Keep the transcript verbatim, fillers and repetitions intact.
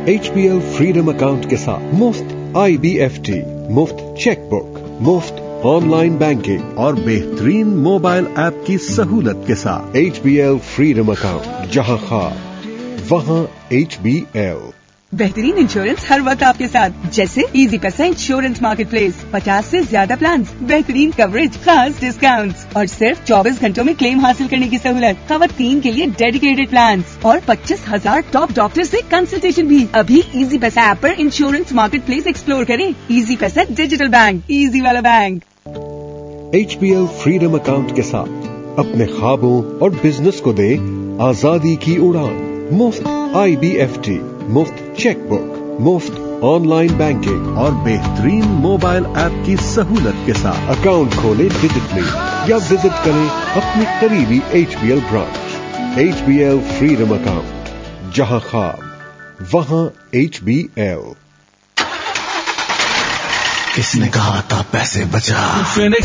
H B L freedom account के साथ मुफ्त आई बी एफ टी, मुफ्त चेक बुक, मुफ्त ऑनलाइन बैंकिंग और बेहतरीन मोबाइल ऐप की सहूलत के साथ H B L freedom account, जहां ख्वाब वहां एच बी एल। बेहतरीन इंश्योरेंस हर वक्त आपके साथ, जैसे इजी पैसा इंश्योरेंस मार्केट प्लेस, पचास से ज्यादा प्लान, बेहतरीन कवरेज, खास डिस्काउंट्स और सिर्फ चौबीस घंटों में क्लेम हासिल करने की सहूलत। खवातीन के लिए डेडिकेटेड प्लान और पच्चीस हजार टॉप डॉक्टर से कंसल्टेशन भी। अभी इजी पैसा ऐप पर इंश्योरेंस मार्केट प्लेस एक्सप्लोर करें। इजी पैसा डिजिटल बैंक, इजी वाला bank. H B L freedom account के साथ अपने ख्वाबों और बिजनेस को दे आजादी की उड़ान। मुफ्त आई बी एफ टी, मुफ्त चेक बुक, मुफ्त ऑनलाइन बैंकिंग और बेहतरीन मोबाइल ऐप की सहूलत के साथ अकाउंट खोलें डिजिटली या विजिट करें अपनी करीबी H B L branch. H B L freedom account, जहां ख्वाब वहां एच बी एल। किसने कहा था पैसे बचा?